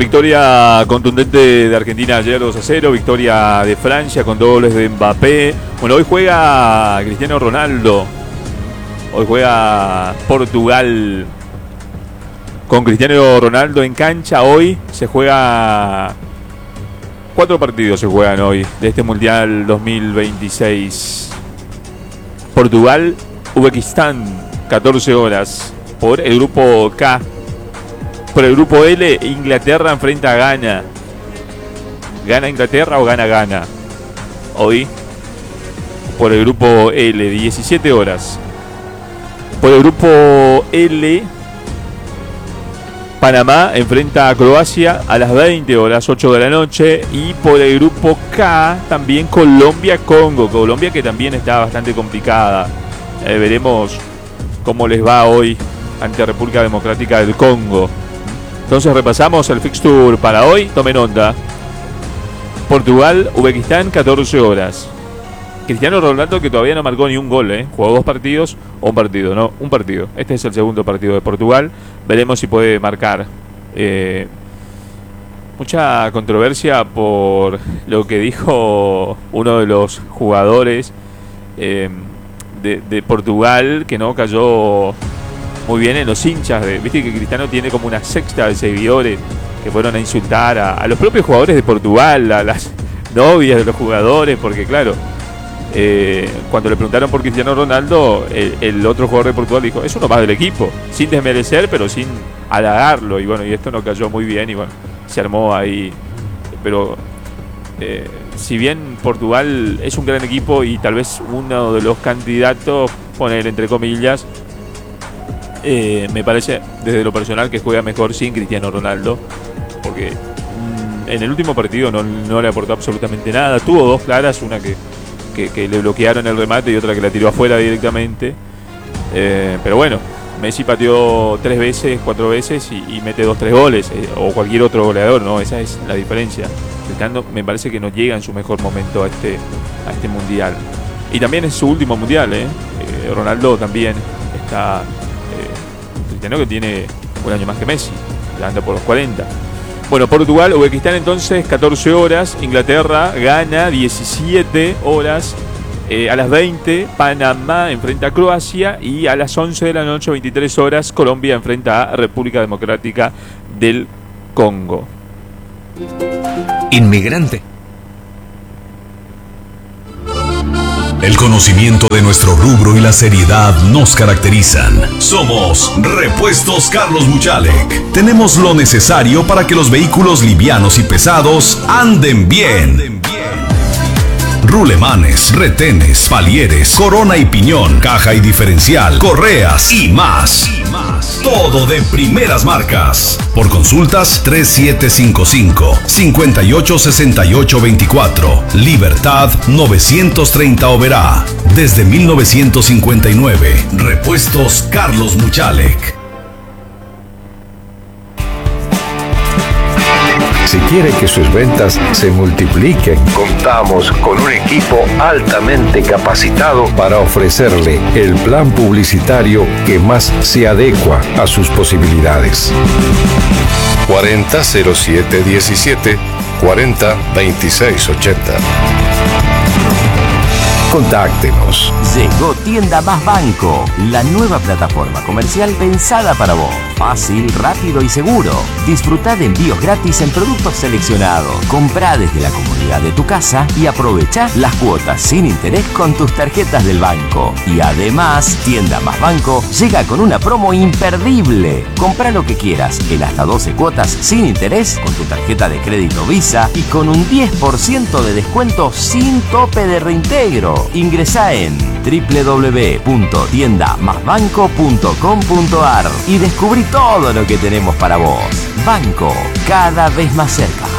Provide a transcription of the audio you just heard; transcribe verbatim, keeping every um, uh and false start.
Victoria contundente de Argentina ayer dos a cero, victoria de Francia con dobles de Mbappé. Bueno, hoy juega Cristiano Ronaldo, hoy juega Portugal con Cristiano Ronaldo en cancha. Hoy se juega, cuatro partidos se juegan hoy de este Mundial dos mil veintiséis. Portugal, Uzbekistán, catorce horas por el grupo K. Por el grupo L, Inglaterra enfrenta a Ghana. ¿Gana Inglaterra o gana Ghana? Hoy, por el grupo L, diecisiete horas. Por el grupo L, Panamá enfrenta a Croacia a las veinte horas, ocho de la noche. Y por el grupo K, también Colombia-Congo. Colombia que también está bastante complicada. Eh, veremos cómo les va hoy ante República Democrática del Congo. Entonces repasamos el fixture para hoy. Tomen nota. Portugal, Uzbekistán, catorce horas. Cristiano Ronaldo, que todavía no marcó ni un gol, ¿eh? Jugó dos partidos o un partido, no, un partido. Este es el segundo partido de Portugal. Veremos si puede marcar. Eh, mucha controversia por lo que dijo uno de los jugadores eh, de, de Portugal, que no cayó muy bien en los hinchas. De, viste que Cristiano tiene como una sexta de seguidores que fueron a insultar a, a los propios jugadores de Portugal, a las novias de los jugadores, porque claro, eh, cuando le preguntaron por Cristiano Ronaldo, el, el otro jugador de Portugal dijo, es uno más del equipo, sin desmerecer, pero sin halagarlo, y bueno, y esto no cayó muy bien, y bueno, se armó ahí, pero eh, si bien Portugal es un gran equipo y tal vez uno de los candidatos, poner entre comillas, Eh, me parece desde lo personal que juega mejor sin Cristiano Ronaldo, porque mmm, en el último partido no, no le aportó absolutamente nada. Tuvo dos claras, una que, que, que le bloquearon el remate y otra que la tiró afuera directamente, eh, pero bueno, Messi pateó tres veces, cuatro veces y, y mete dos, tres goles, eh, o cualquier otro goleador, ¿no? Esa es la diferencia. Cristiano me parece que no llega en su mejor momento a este, a este mundial, y también es su último mundial, ¿eh? Eh, Ronaldo también está, que tiene un año más que Messi, ya anda por los cuarenta. Bueno, Portugal, Uzbekistán entonces catorce horas, Inglaterra, Ghana diecisiete horas, eh, a las veinte Panamá enfrenta a Croacia y a las once de la noche, veintitrés horas, Colombia enfrenta a República Democrática del Congo. Inmigrante. El conocimiento de nuestro rubro y la seriedad nos caracterizan. Somos Repuestos Carlos Muchalek. Tenemos lo necesario para que los vehículos livianos y pesados anden bien. Rulemanes, retenes, palieres, corona y piñón, caja y diferencial, correas y más. Todo de primeras marcas. Por consultas tres siete cinco cinco, cinco ocho seis ocho dos cuatro. Libertad novecientos treinta Oberá. Desde mil novecientos cincuenta y nueve. Repuestos Carlos Muchalek. Si quiere que sus ventas se multipliquen, contamos con un equipo altamente capacitado para ofrecerle el plan publicitario que más se adecua a sus posibilidades. cuarenta cero siete diecisiete, cuarenta veintiséis ochenta. Contáctenos. Llegó Tienda Más Banco, la nueva plataforma comercial pensada para vos. Fácil, rápido y seguro. Disfrutá de envíos gratis en productos seleccionados. Comprá desde la comodidad de tu casa y aprovechá las cuotas sin interés con tus tarjetas del banco. Y además, Tienda Más Banco llega con una promo imperdible. Comprá lo que quieras en hasta doce cuotas sin interés con tu tarjeta de crédito Visa y con un diez por ciento de descuento sin tope de reintegro. Ingresá en doble u doble u doble u punto tienda más banco punto com punto a r y descubrí todo lo que tenemos para vos. Banco, cada vez más cerca.